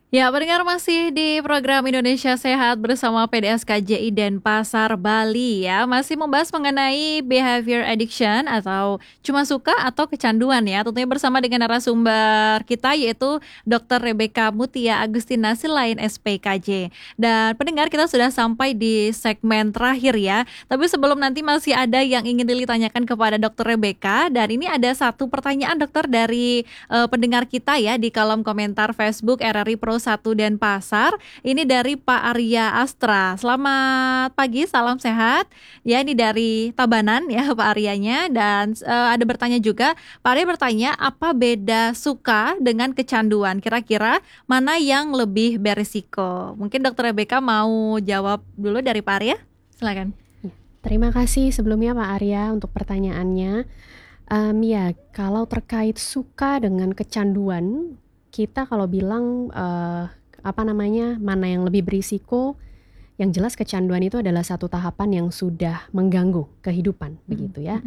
Ya, pendengar masih di program Indonesia Sehat bersama PDSKJI Denpasar Bali ya. Masih membahas mengenai behavior addiction atau cuma suka atau kecanduan ya. Tentunya bersama dengan narasumber kita yaitu Dr. Rebecca Mutia Agustina Silain SPKJ. Dan pendengar, kita sudah sampai di segmen terakhir ya. Tapi sebelum nanti masih ada yang ingin Lili tanyakan kepada Dr. Rebecca, dan ini ada satu pertanyaan dokter dari pendengar kita ya di kolom komentar Facebook RRI Pro 1 Denpasar. Ini dari Pak Arya Astra. Selamat pagi, salam sehat. Ya, ini dari Tabanan ya Pak Aryanya. Dan ada bertanya juga, Pak Arya bertanya, apa beda suka dengan kecanduan? Kira-kira mana yang lebih berisiko? Mungkin Dokter Rebecca mau jawab dulu dari Pak Arya. Silakan. Terima kasih sebelumnya Pak Arya untuk pertanyaannya. Ya, kalau terkait suka dengan kecanduan, kita kalau bilang mana yang lebih berisiko, yang jelas kecanduan itu adalah satu tahapan yang sudah mengganggu kehidupan, begitu ya.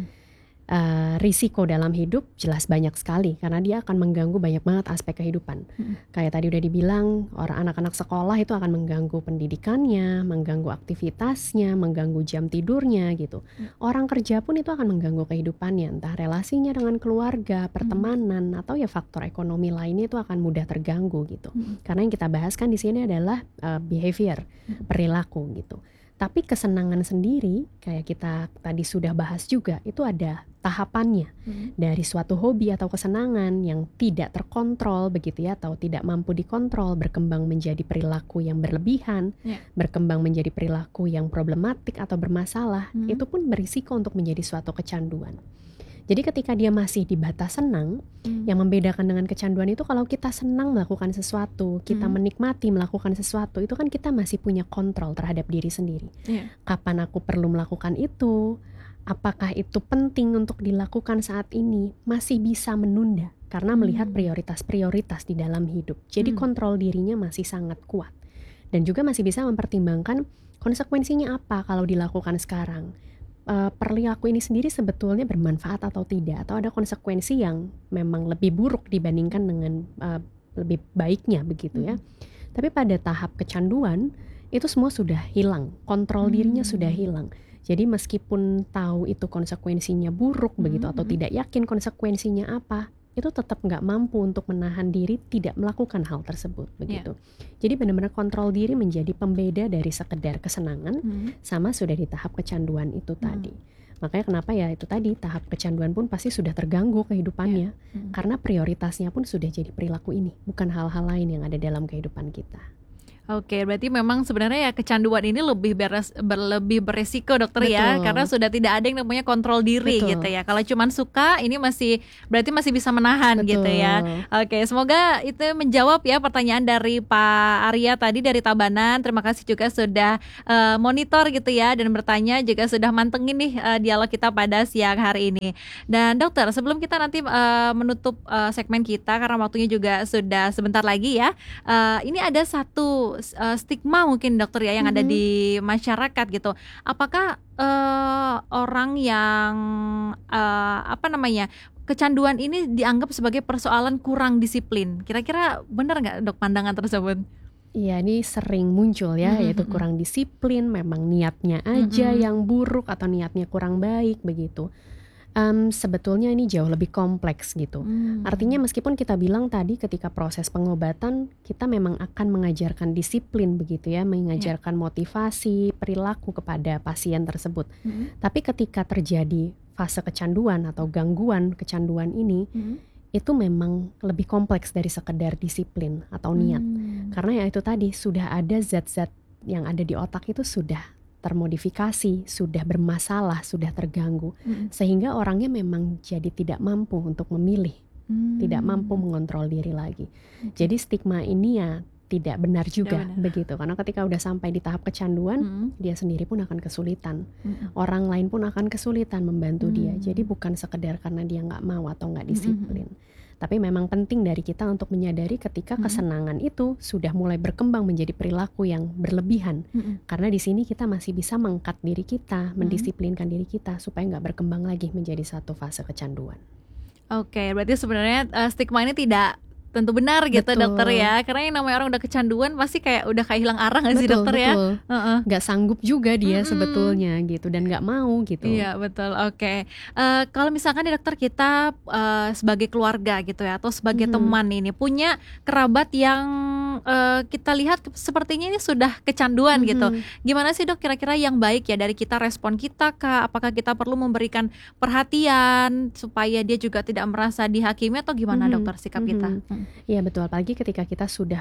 Risiko dalam hidup jelas banyak sekali karena dia akan mengganggu banyak banget aspek kehidupan. Kayak tadi udah dibilang, anak-anak sekolah itu akan mengganggu pendidikannya, mengganggu aktivitasnya, mengganggu jam tidurnya gitu. Orang kerja pun itu akan mengganggu kehidupannya, entah relasinya dengan keluarga, pertemanan, atau ya faktor ekonomi lainnya itu akan mudah terganggu gitu. Karena yang kita bahas kan di sini adalah behavior, perilaku gitu. Tapi kesenangan sendiri, kayak kita tadi sudah bahas juga, itu ada tahapannya. Dari suatu hobi atau kesenangan yang tidak terkontrol begitu ya, atau tidak mampu dikontrol, berkembang menjadi perilaku yang berlebihan, berkembang menjadi perilaku yang problematik atau bermasalah, itu pun berisiko untuk menjadi suatu kecanduan. Jadi ketika dia masih di batas senang, yang membedakan dengan kecanduan itu kalau kita senang melakukan sesuatu, kita menikmati melakukan sesuatu, itu kan kita masih punya kontrol terhadap diri sendiri. Kapan aku perlu melakukan itu? Apakah itu penting untuk dilakukan saat ini? Masih bisa menunda karena melihat prioritas-prioritas di dalam hidup. Jadi kontrol dirinya masih sangat kuat. Dan juga masih bisa mempertimbangkan konsekuensinya apa kalau dilakukan sekarang. Perilaku ini sendiri sebetulnya bermanfaat atau tidak, atau ada konsekuensi yang memang lebih buruk dibandingkan dengan lebih baiknya begitu ya. Tapi pada tahap kecanduan itu semua sudah hilang, kontrol dirinya sudah hilang. Jadi meskipun tahu itu konsekuensinya buruk begitu atau tidak yakin konsekuensinya apa, itu tetap nggak mampu untuk menahan diri tidak melakukan hal tersebut begitu. Jadi benar-benar kontrol diri menjadi pembeda dari sekedar kesenangan sama sudah di tahap kecanduan itu tadi. Makanya kenapa ya itu tadi, tahap kecanduan pun pasti sudah terganggu kehidupannya karena prioritasnya pun sudah jadi perilaku ini, bukan hal-hal lain yang ada dalam kehidupan kita. Oke, berarti memang sebenarnya ya kecanduan ini lebih beresiko dokter. Betul. Ya, karena sudah tidak ada yang namanya kontrol diri. Betul. Gitu ya. Kalau cuman suka ini berarti masih bisa menahan. Betul. Gitu ya. Oke, semoga itu menjawab ya pertanyaan dari Pak Arya tadi dari Tabanan. Terima kasih juga sudah monitor gitu ya dan bertanya, juga sudah mantengin nih dialog kita pada siang hari ini. Dan dokter, sebelum kita nanti menutup segmen kita karena waktunya juga sudah sebentar lagi ya. Ini ada satu stigma mungkin dokter ya yang ada di masyarakat gitu. Apakah orang yang kecanduan ini dianggap sebagai persoalan kurang disiplin? Kira-kira benar nggak dok pandangan tersebut? Iya, ini sering muncul ya, yaitu kurang disiplin, memang niatnya aja yang buruk atau niatnya kurang baik begitu. Sebetulnya ini jauh lebih kompleks gitu. Artinya meskipun kita bilang tadi ketika proses pengobatan kita memang akan mengajarkan disiplin begitu ya, mengajarkan motivasi, perilaku kepada pasien tersebut. Tapi ketika terjadi fase kecanduan atau gangguan kecanduan ini, itu memang lebih kompleks dari sekedar disiplin atau niat. Karena ya itu tadi, sudah ada zat-zat yang ada di otak itu sudah termodifikasi, sudah bermasalah, sudah terganggu, sehingga orangnya memang jadi tidak mampu untuk memilih, tidak mampu mengontrol diri lagi. Jadi stigma ini ya tidak benar juga begitu, karena ketika udah sampai di tahap kecanduan, dia sendiri pun akan kesulitan, orang lain pun akan kesulitan membantu dia. Jadi bukan sekedar karena dia nggak mau atau nggak disiplin. Tapi memang penting dari kita untuk menyadari ketika kesenangan itu sudah mulai berkembang menjadi perilaku yang berlebihan. Karena di sini kita masih bisa mengangkat diri kita, mendisiplinkan diri kita supaya nggak berkembang lagi menjadi satu fase kecanduan. Oke, berarti sebenarnya stigma ini tidak tentu benar gitu dokter Betul. ya. Karena yang namanya orang udah kecanduan pasti kayak udah kayak hilang arah nggak sih Betul dokter ya? betul. Heeh. Nggak sanggup juga dia Mhm. sebetulnya gitu dan nggak mau gitu. Iya betul, oke. Kalau misalkan nih dokter kita, sebagai keluarga gitu ya atau sebagai Mhm, teman ini punya kerabat yang, kita lihat sepertinya ini sudah kecanduan gitu. mhm, Gimana sih Dok kira-kira yang baik ya dari kita, respon kita kah? Apakah kita perlu memberikan perhatian supaya dia juga tidak merasa dihakimi atau gimana mhm, dokter sikap kita? mhm. Iya betul, apalagi ketika kita sudah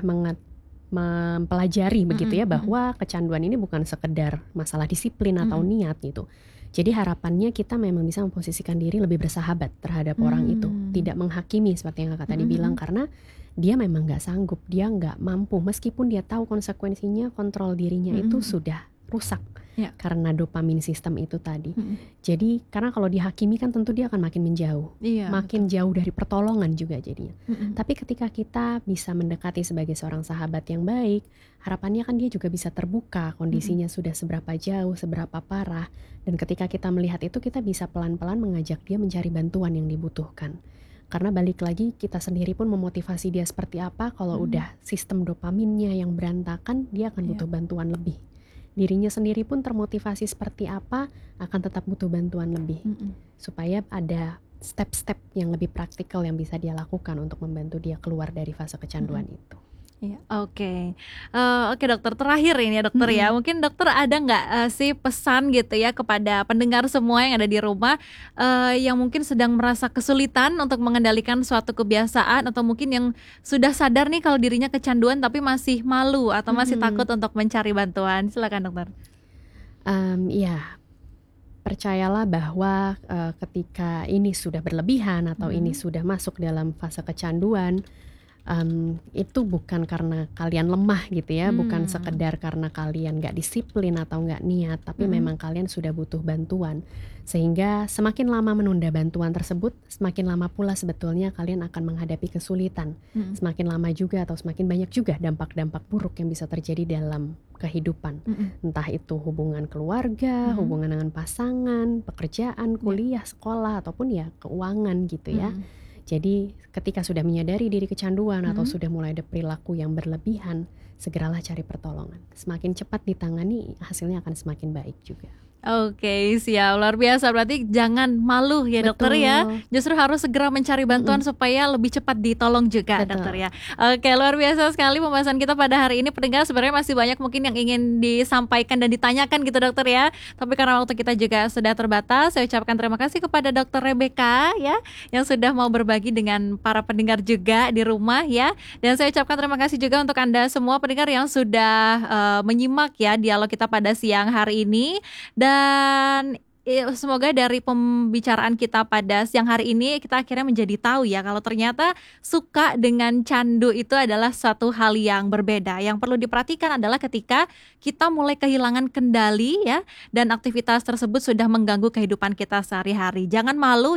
mempelajari begitu Mhm ya mhm bahwa kecanduan ini bukan sekedar masalah disiplin atau mhm. niat gitu. Jadi harapannya kita memang bisa memposisikan diri lebih bersahabat terhadap orang itu, Mmm. tidak menghakimi seperti yang Kakak Mhm tadi bilang mhm. karena dia memang nggak sanggup, dia nggak mampu meskipun dia tahu konsekuensinya, kontrol dirinya Mhm itu mhm. sudah rusak Iya. karena dopamin sistem itu tadi. Mhm. Jadi karena kalau dihakimi kan tentu dia akan makin menjauh, Iya betul. makin jauh dari pertolongan juga jadinya. Mhm. Tapi ketika kita bisa mendekati sebagai seorang sahabat yang baik, harapannya kan dia juga bisa terbuka Mhm. kondisinya sudah seberapa jauh, seberapa parah. Dan ketika kita melihat itu kita bisa pelan-pelan mengajak dia mencari bantuan yang dibutuhkan. Karena balik lagi kita sendiri pun memotivasi dia seperti apa kalau Mhm. udah sistem dopaminnya yang berantakan, dia akan Iya. butuh bantuan lebih. Dirinya sendiri pun termotivasi seperti apa akan tetap butuh bantuan lebih. Mhm. Supaya ada step-step yang lebih praktikal yang bisa dia lakukan untuk membantu dia keluar dari fase Mhm. kecanduan itu. Iya, oke. Oke dokter, terakhir ini ya dokter ya, Mhm, mungkin dokter ada nggak, sih pesan gitu ya kepada pendengar semua yang ada di rumah, yang mungkin sedang merasa kesulitan untuk mengendalikan suatu kebiasaan atau mungkin yang sudah sadar nih kalau dirinya kecanduan tapi masih malu atau masih takut mhm. untuk mencari bantuan? Silakan dokter. Iya, percayalah bahwa, ketika ini sudah berlebihan atau ini Mhm, sudah masuk dalam fase kecanduan, itu bukan karena kalian lemah gitu ya, bukan mmm, sekedar karena kalian nggak disiplin atau nggak niat, tapi mhm memang kalian sudah butuh bantuan. Sehingga semakin lama menunda bantuan tersebut, semakin lama pula sebetulnya kalian akan menghadapi kesulitan. mhm Semakin lama juga atau semakin banyak juga dampak-dampak buruk yang bisa terjadi dalam kehidupan. mhm Entah itu hubungan keluarga, mhm, hubungan dengan pasangan, pekerjaan, iya, kuliah, sekolah, ataupun ya keuangan gitu ya. mhm Jadi ketika sudah menyadari diri kecanduan atau mhm. sudah mulai ada perilaku yang berlebihan, segeralah cari pertolongan. Semakin cepat ditangani, hasilnya akan semakin baik juga. Oke, siap. Luar biasa, berarti jangan malu ya dokter ya. Betul, Justru harus segera mencari bantuan mhm, supaya lebih cepat ditolong juga betul. dokter ya. Oke, luar biasa sekali pembahasan kita pada hari ini. Pendengar sebenarnya masih banyak mungkin yang ingin disampaikan dan ditanyakan gitu dokter ya. Tapi karena waktu kita juga sudah terbatas, saya ucapkan terima kasih kepada dokter Rebecca ya yang sudah mau berbagi dengan para pendengar juga di rumah ya. Dan saya ucapkan terima kasih juga untuk Anda semua pendengar yang sudah menyimak ya dialog kita pada siang hari ini. Dan, semoga dari pembicaraan kita pada siang hari ini kita akhirnya menjadi tahu ya kalau ternyata suka dengan candu itu adalah suatu hal yang berbeda. Yang perlu diperhatikan adalah ketika kita mulai kehilangan kendali ya dan aktivitas tersebut sudah mengganggu kehidupan kita sehari-hari. Jangan malu